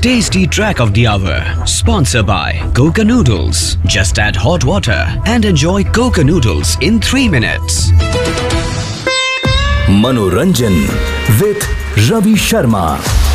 tasty track of the hour. Sponsored by Coca Noodles. Just add hot water and enjoy Coca Noodles in 3 minutes. Manoranjan with Ravi Sharma.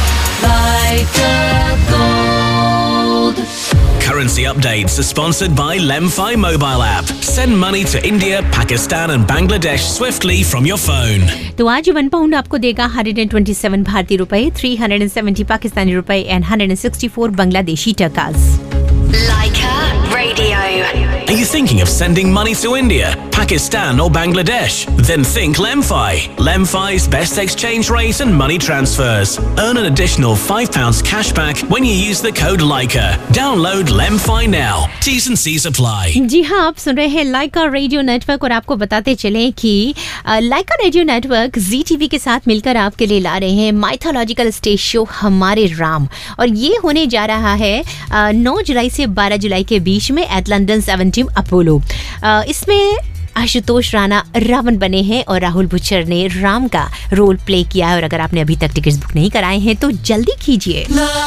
Currency updates are sponsored by Lemfi mobile app. Send money to India, Pakistan and Bangladesh swiftly from your phone. तो आज 1 pound आपको देगा 127 भारतीय रुपए, 370 पाकिस्तानी रुपए and 164 Bangladeshi टकास. Leica Radio. Are you thinking of sending money to India, Pakistan or Bangladesh? Then think Lemfi. Lemfi's best exchange rate and money transfers. Earn an additional £5 cashback when you use the code Leica. Download Lemfi now. T's and C's apply. जी हाँ, आप सुन रहे हैं लाइका radio network और आपको बताते चले कि लाइका radio network ZTV के साथ मिलकर आपके लिए ला रहे हैं माइथोलॉजिकल स्टेज शो हमारे राम, और ये होने जा रहा है 9 जुलाई से 12 जुलाई के बीच में एट लंदन 17 अपोलो. इसमें आशुतोष राणा रावण बने हैं और राहुल बुच्चर ने राम का रोल प्ले किया है. और अगर आपने अभी तक टिकट्स बुक नहीं कराए हैं तो जल्दी कीजिए.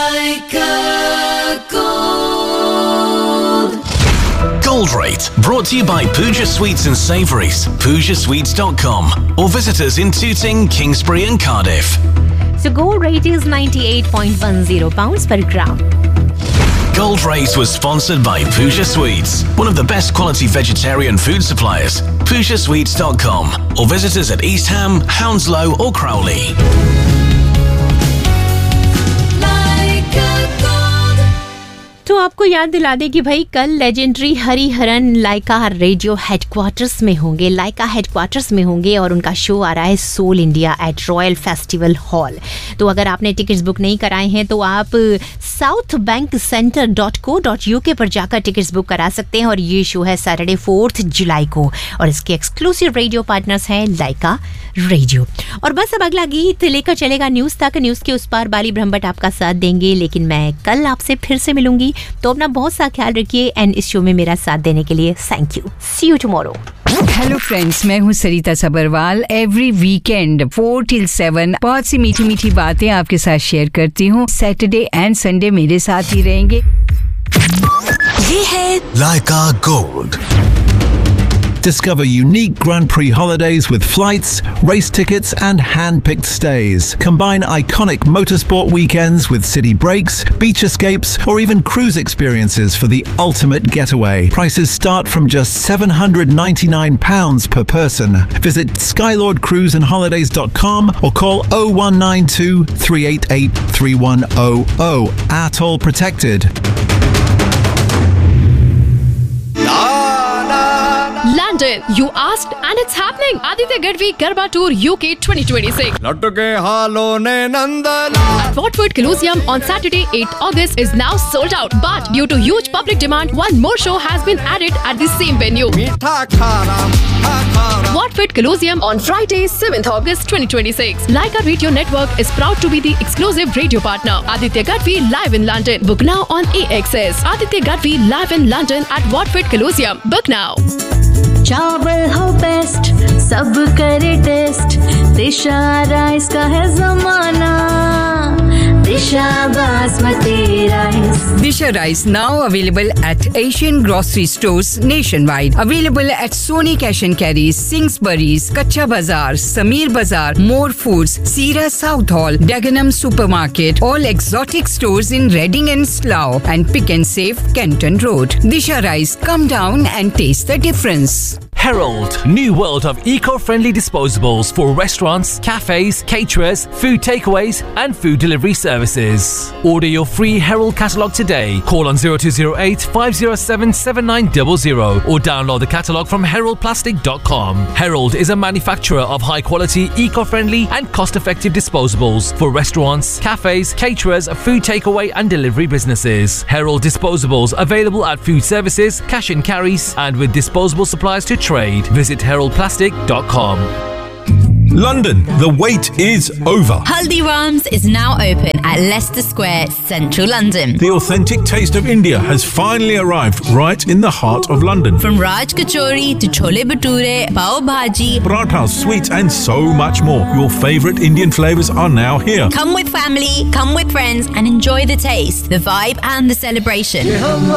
Gold Rate, brought to you by Pooja Sweets and Savouries, PoojaSweets.com, or visit us in Tooting, Kingsbury and Cardiff. So gold rate is 98.10 pounds per gram. Gold Rate was sponsored by Pooja Sweets, one of the best quality vegetarian food suppliers. PoojaSweets.com, or visit us at East Ham, Hounslow or Crowley. तो आपको याद दिला दे कि भाई कल legendary Hariharan लाइका radio headquarters में होंगे, लाइका headquarters में होंगे, और उनका शो आ रहा है soul India at royal festival hall. तो अगर आपने टिकट्स बुक नहीं कराए हैं तो आप southbankcenter.co.uk पर जाकर टिकट्स बुक करा सकते हैं. और ये शो है सैटरडे 4 जुलाई को, और इसके एक्सक्लूसिव रेडियो पार्टनर्स हैं लाइका रेडियो. और बस अब अगला गीत लेकर चलेगा न्यूज तक. न्यूज के उस पार बाली ब्रह्मभट्ट आपका साथ देंगे, लेकिन मैं कल आपसे फिर से मिलूंगी. तो अपना बहुत सा ख्याल रखिए एंड इस शो में मेरा साथ देने के लिए thank you. C you tomorrow. Hello friends, मैं हूँ सरिता सबरवाल. एवरी वीकेंड 4 till 7 बहुत सी मीठी मीठी बातें आपके साथ शेयर करती हूँ. सैटरडे एंड संडे मेरे साथ ही रहेंगे. ये है Leica Gold. Discover unique Grand Prix holidays with flights, race tickets and hand-picked stays. Combine iconic motorsport weekends with city breaks, beach escapes or even cruise experiences for the ultimate getaway. Prices start from just £799 per person. Visit skylordcruiseandholidays.com or call 0192 388 3100. Atoll protected. London, you asked and it's happening. Aditya Gadvi Garba Tour UK 2026. लटके हालों ने नंदला. At Watford Colosseum on Saturday 8th August is now sold out. But due to huge public demand, one more show has been added at the same venue. मीठा खाना, खाना. Watford Colosseum on Friday 7th August 2026. Leica Radio Network is proud to be the exclusive radio partner. Aditya Gadvi live in London. Book now on AXS. Aditya Gadvi live in London at Watford Colosseum. Book now. चावल हो best, सब करे test, दिशा rice का है जमाना. दिशा basmati rice. Disha Rice now available at Asian grocery stores nationwide. Available at Sony Cash and Carry, Singsbury's, Kacha Bazaar, Sameer Bazaar, More Foods, Sira South Hall, Dagenham Supermarket, all exotic stores in Reading and Slough, and Pick and Save, Kenton Road. Disha Rice, come down and taste the difference. Herald, new world of eco-friendly disposables for restaurants, cafes, caterers, food takeaways and food delivery services. Order your free Herald catalogue today. Call on 0208 507 7900 or download the catalogue from heraldplastic.com. Herald is a manufacturer of high-quality, eco-friendly and cost-effective disposables for restaurants, cafes, caterers, food takeaway and delivery businesses. Herald disposables available at food services, cash and carries and with disposable supplies to trade. Visit heraldplastic.com. London, the wait is over. Haldiram's is now open at Leicester Square, central London. The authentic taste of India has finally arrived right in the heart of London. From Raj Kachori to Chole Bhature, Pav Bhaji, parathas, sweets and so much more. Your favourite Indian flavours are now here. Come with family, come with friends and enjoy the taste, the vibe and the celebration.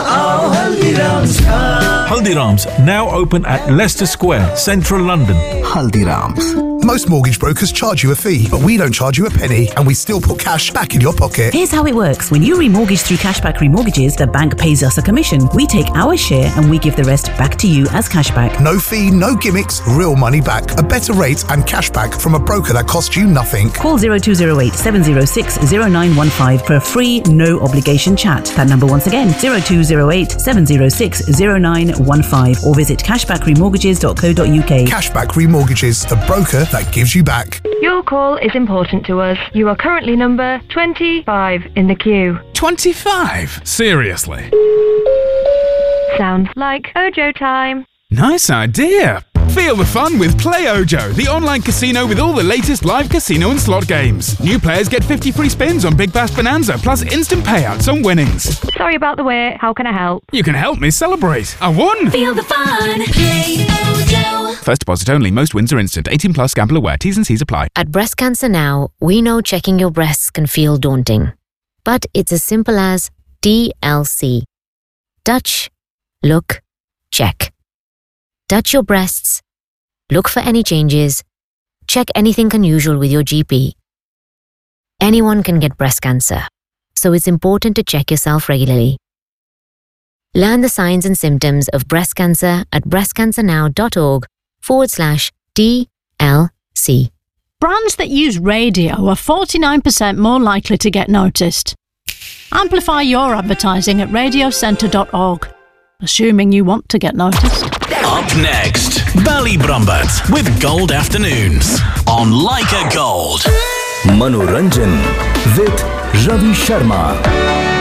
Haldiram's now open at Leicester Square, central London. Haldiram's. Most mortgage brokers charge you a fee, but we don't charge you a penny and we still put cash back in your pocket. Here's how it works. When you remortgage through Cashback Remortgages, the bank pays us a commission. We take our share and we give the rest back to you as cashback. No fee, no gimmicks, real money back. A better rate and cashback from a broker that costs you nothing. Call 0208 706 0915 for a free, no obligation chat. That number once again, 0208 706 0915 or visit cashbackremortgages.co.uk. Cashback Remortgages, the broker that gives you back. Your call is important to us. You are currently number 25 in the queue. 25? Seriously? Sounds like Ojo time. Nice idea. Feel the fun with Play Ojo, the online casino with all the latest live casino and slot games. New players get 50 free spins on Big Bash Bonanza, plus instant payouts on winnings. Sorry about the wait. How can I help? You can help me celebrate. I won! Feel the fun. Play Ojo. First deposit only. Most wins are instant. 18 plus. Gamble aware. T's and C's apply. At Breast Cancer Now, we know checking your breasts can feel daunting. But it's as simple as DLC. Touch, look, check. Touch your breasts, look for any changes, check anything unusual with your GP. Anyone can get breast cancer, so it's important to check yourself regularly. Learn the signs and symptoms of breast cancer at breastcancernow.org/TLC. Brands that use radio are 49% more likely to get noticed. Amplify your advertising at radiocentre.org, assuming you want to get noticed. Up next, Ballybrumbat with Gold Afternoons on Leica Gold. Manoranjan with Ravi Sharma.